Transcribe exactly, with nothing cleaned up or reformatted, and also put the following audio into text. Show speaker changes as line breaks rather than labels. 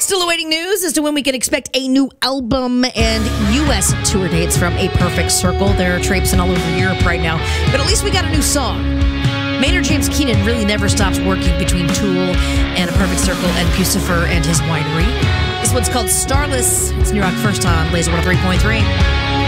Still awaiting news as to when we can expect a new album and U S tour dates from A Perfect Circle. They're traipsing all over Europe right now, but at least we got a new song. Maynard James Keenan really never stops working between Tool and A Perfect Circle and Pucifer and his winery. This one's called Starless. It's New Rock First on Laser one oh three point three.